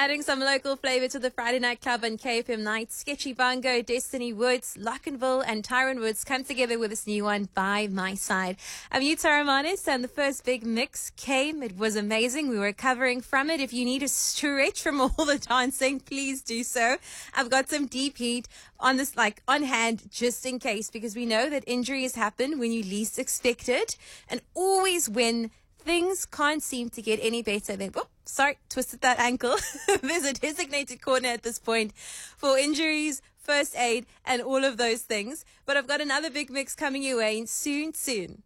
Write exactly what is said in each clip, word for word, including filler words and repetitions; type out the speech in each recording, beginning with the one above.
Adding some local flavour to the Friday Night Club on K F M Night, Sketchy Bongo, Destiny Woods, Lockenville and Tyron Woods come together with this new one, By My Side. I'm Tara Manis, and the first big mix came. It was amazing. We were recovering from it. If you need a stretch from all the dancing, please do so. I've got some deep heat on this, like on hand, just in case, because we know that injuries happen when you least expect it, and always when things can't seem to get any better than, whoop, sorry, twisted that ankle. There's a designated corner at this point for injuries, first aid, and all of those things. But I've got another big mix coming your way soon, soon.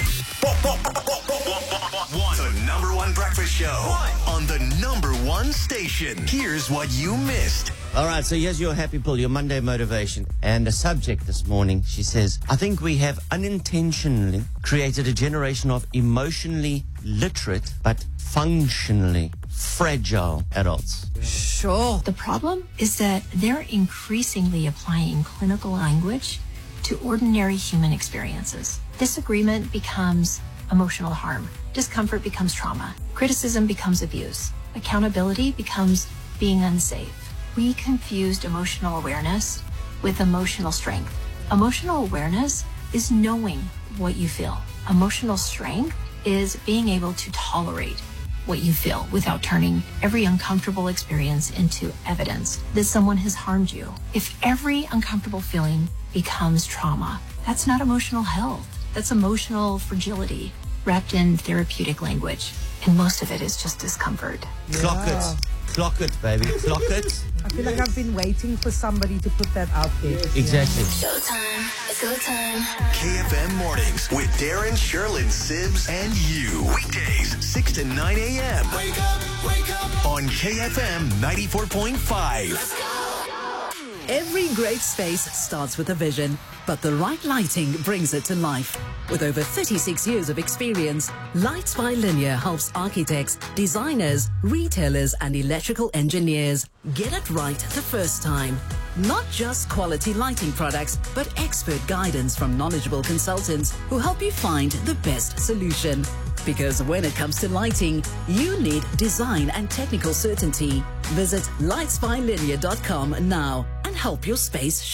One. The number one breakfast show one. On the number one station. Here's what you missed. All right, so here's your happy pull, your Monday motivation. And the subject this morning, she says, I think we have unintentionally created a generation of emotionally literate but functionally fragile adults. Sure. The problem is that they're increasingly applying clinical language to ordinary human experiences. Disagreement becomes emotional harm. Discomfort becomes trauma. Criticism becomes abuse. Accountability becomes being unsafe. We confused emotional awareness with emotional strength. Emotional awareness is knowing what you feel. Emotional strength is being able to tolerate what you feel without turning every uncomfortable experience into evidence that someone has harmed you. If every uncomfortable feeling becomes trauma, that's not emotional health. That's emotional fragility wrapped in therapeutic language. And most of it is just discomfort. Clock Yeah. it. Clock it, baby. Clock it. I feel like I've been waiting for somebody to put that out there. Exactly. Showtime. It's go time. K F M Mornings with Darren, Sherlyn, Sibs, and you. Weekdays, six to nine a.m. Wake up, wake up. On K F M ninety-four point five. Every great space starts with a vision, but the right lighting brings it to life. With over thirty-six years of experience, Lights by Linear helps architects, designers, retailers, and electrical engineers get it right the first time. Not just quality lighting products, but expert guidance from knowledgeable consultants who help you find the best solution. Because when it comes to lighting, you need design and technical certainty. Visit lights by linear dot com now and help your space